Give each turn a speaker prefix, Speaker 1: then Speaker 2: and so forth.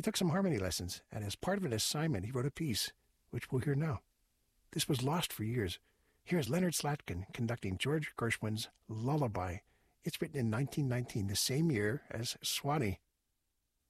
Speaker 1: He took some harmony lessons, and as part of an assignment, he wrote a piece, which we'll hear now. This was lost for years. Here's Leonard Slatkin conducting George Gershwin's Lullaby. It's written in 1919, the same year as Swanee.